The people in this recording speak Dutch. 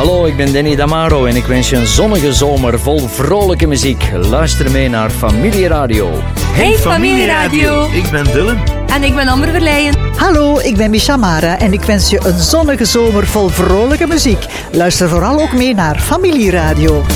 Hallo, ik ben Danny Damaro en ik wens je een zonnige zomer vol vrolijke muziek. Luister mee naar Familieradio. Hey Familieradio. Ik ben Dylan. En ik ben Amber Verleijen. Hallo, ik ben Misha Mara en ik wens je een zonnige zomer vol vrolijke muziek. Luister vooral ook mee naar Familieradio.